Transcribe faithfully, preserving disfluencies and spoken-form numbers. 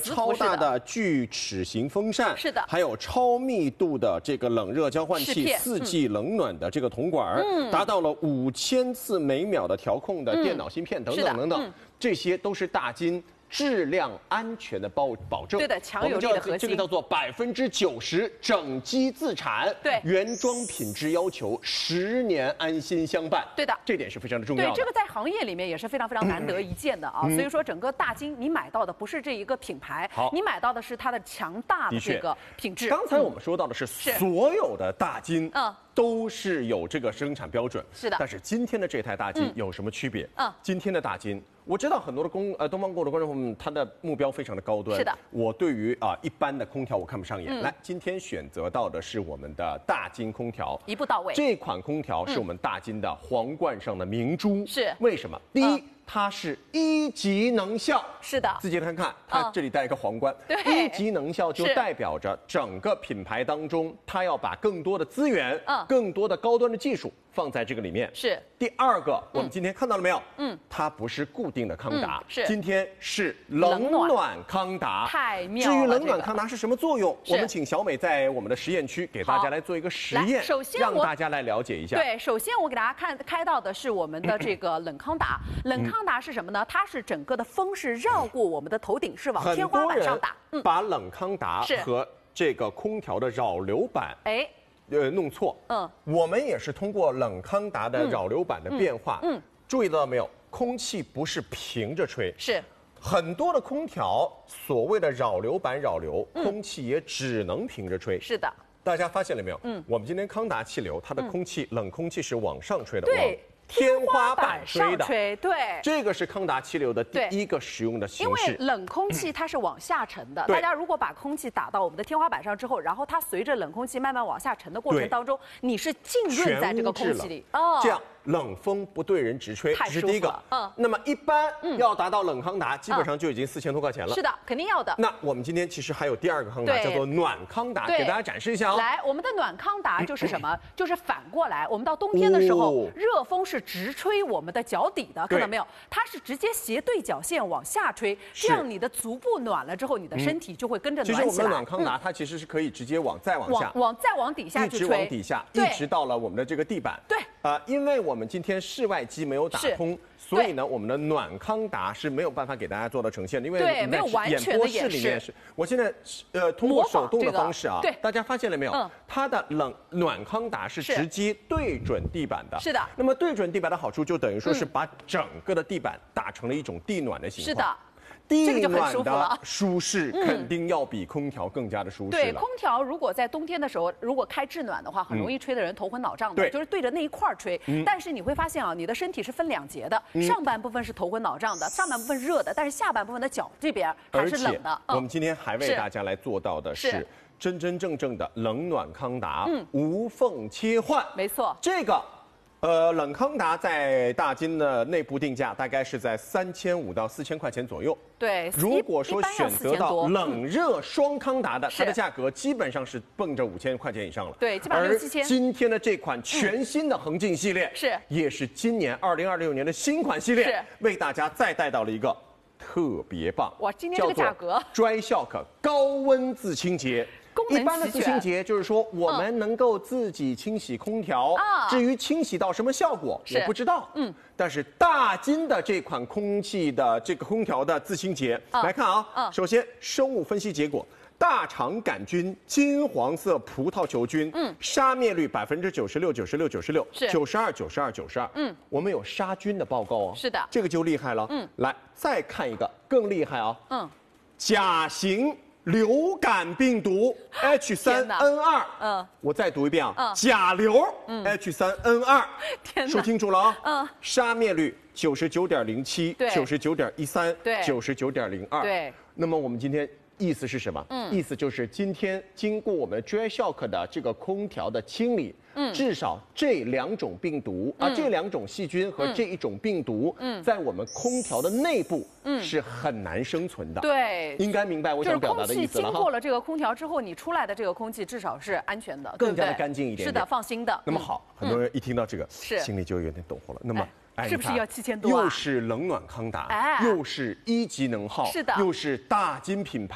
超大的锯齿形风扇， 是的， 还有超密度的这个冷热交换器，四季冷暖的这个铜管，嗯，达到了五千次每秒的调控的电脑芯片等等等等，这些都是大金质量安全的保保证。 对的，强有力的核心。 这个叫做百分之九十整机自产， 对， 原装品质要求十年安心相伴。 对的， 这点是非常的重要的。 对，这个在行业里面也是非常非常难得一见的啊。嗯、所以说，整个大金你买到的不是这一个品牌，你买到的是它的强大的这个品质。 刚才我们说到的是所有的大金，嗯。都是有这个生产标准， 是的。 但是今天的这台大金有什么区别？嗯，今天的大金，我知道很多的公呃东方购的观众朋友们，他的目标非常的高端。 是的。 我对于啊、呃、一般的空调我看不上眼。嗯、来，今天选择到的是我们的大金空调， 一步到位。 这款空调是我们大金的皇冠上的明珠。 是。 为什么？第一。嗯它是一级能效， 是的， 自己看看，它这里带一个皇冠， 对， 一级能效就代表着整个品牌当中，它要把更多的资源，嗯，更多的高端的技术放在这个里面。 是。 第二个，我们今天看到了没有？嗯，它不是固定的康达， 是， 今天是冷暖康达， 太妙了。 至于冷暖康达是什么作用，我们请小美在我们的实验区给大家来做一个实验， 首先让大家来了解一下。 对，首先我给大家看开到的是我们的这个冷康达，冷康。康达是什么呢？它是整个的风是绕过我们的头顶，是往天花板上打。 嗯，把冷康达和这个空调的扰流板，哎，呃，弄错。嗯，我们也是通过冷康达的扰流板的变化，嗯，注意到没有？空气不是平着吹， 是很多的空调所谓的扰流板扰流，空气也只能平着吹。 是的， 大家发现了没有？嗯，我们今天康达气流，它的空气冷空气是往上吹的。 对。 天花板吹的， 吹对， 这个是康达气流的第一个使用的形式。 因为冷空气它是往下沉的，大家如果把空气打到我们的天花板上之后，然后它随着冷空气慢慢往下沉的过程当中，你是浸润在这个空气里， 哦，这样冷风不对人直吹，这是第一个。嗯，那么一般要达到冷康达，基本上就已经四千多块钱了。 是的，肯定要的。 那我们今天其实还有第二个康达，叫做暖康达，给大家展示一下哦。 来，我们的暖康达就是什么？就是反过来，我们到冬天的时候，热风是直吹我们的脚底的，看到没有？它是直接斜对角线往下吹，这样你的足部暖了之后，你的身体就会跟着暖起来。 其实我们的暖康达它其实是可以直接往再往下， 往再往底下去吹， 一直往底下，一直到了我们的这个地板。 对。 啊，因为我们今天室外机没有打通，所以呢，我们的暖康达是没有办法给大家做到呈现的，因为对，没有完全的演示。 我现在呃通过手动的方式啊， 对， 大家发现了没有？它的冷暖康达是直接对准地板的。 是的。 那么对准地板的好处就等于说是把整个的地板打成了一种地暖的形状。 是的。 地暖的舒适肯定要比空调更加的舒适了。 对，空调如果在冬天的时候，如果开制暖的话，很容易吹得人头昏脑胀的，就是对着那一块吹。但是你会发现啊，你的身体是分两节的，上半部分是头昏脑胀的，上半部分热的，但是下半部分的脚这边还是冷的。 我们今天还为大家来做到的是真真正正的冷暖康达，无缝切换。 没错， 这个。呃，冷康达在大金的内部定价大概是在三千五到四千块钱左右。 对， 如果说选择到冷热双康达的，它的价格基本上是蹦着五千块钱以上了。 对，基本上六七千。 而今天的这款全新的恒劲系列是， 也是今年二零二六年的新款系列， 是为大家再带到了一个特别棒， 哇，今天这个价格 ，DryShock 高温自清洁。一般的自清洁就是说，我们能够自己清洗空调，嗯、至于清洗到什么效果，我不知道。嗯，但是大金的这款空气的这个空调的自清洁，嗯、来看啊，嗯、首先生物分析结果。大肠杆菌、金黄色葡萄球菌，嗯，杀灭率百分之九十六、九十六、九十六、九十二、九十二、九十二，嗯，我们有杀菌的报告哦， 是的， 这个就厉害了，嗯，来再看一个更厉害啊，嗯，甲型流感病毒 H 三 N 二，嗯，我再读一遍啊，嗯、甲流 H 三 N 二， 天哪， 说清楚了啊，嗯，杀灭率九十九点零七、九十九点一三、九十九点零二， 对， 那么我们今天。意思是什么？嗯，意思就是今天经过我们 DryShock 的这个空调的清理，嗯，至少这两种病毒啊，这两种细菌和这一种病毒，嗯，在我们空调的内部，嗯，是很难生存的。 对， 应该明白我想表达的意思了哈。 经过了这个空调之后，你出来的这个空气至少是安全的， 更加的干净一点。 是的，放心的。 那么好，很多人一听到这个，是心里就有点抖火了。那么。 是不是要七千多啊？又是冷暖康达，哎，又是一级能耗， 是的， 又是大金品牌。